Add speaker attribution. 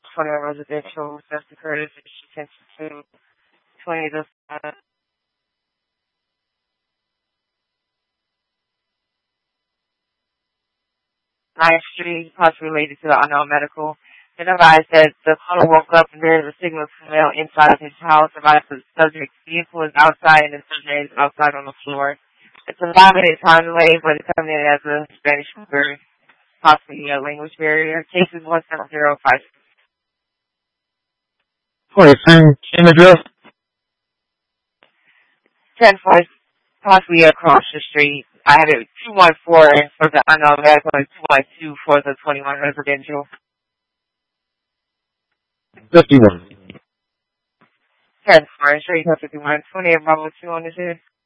Speaker 1: 21 residential, Justin Curtis, attention to 20 to 9th Street, possibly related to the unknown medical. It advised that the caller woke up and there is a signal smell inside of his house. Advised the subject's vehicle is outside and the subject is outside on the floor. It's a 5-minute time delay, but it's coming in as a Spanish speaker, possibly a language barrier. Case is 17056.
Speaker 2: Okay, same address?
Speaker 1: 10 floors, possibly across the street. I have it 214 for the unknown medical and 212 for the 21 residential.
Speaker 2: 51.
Speaker 1: 10 floors, 51, 28 Bravo 2 on this end.